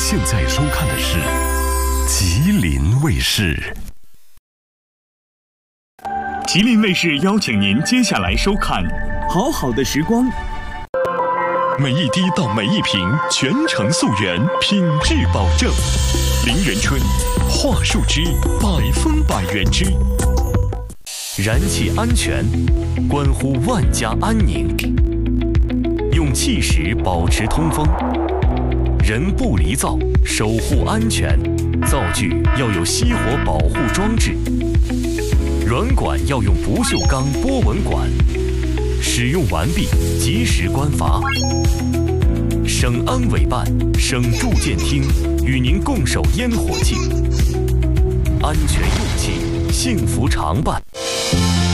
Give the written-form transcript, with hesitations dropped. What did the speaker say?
现在收看的是吉林卫视。 吉林卫视邀请您接下来收看《 好好的时光》， 每一滴到每一瓶全程溯源，品质保证。林源春桦树汁100分100元汁。 燃气安全关乎万家安宁，用气室保持通风，人不离灶，守护安全。灶具要有熄火保护装置，软管要用不锈钢波纹管，使用完毕及时关阀。省安委办、省住建厅与您共守烟火气，安全用气，幸福常伴。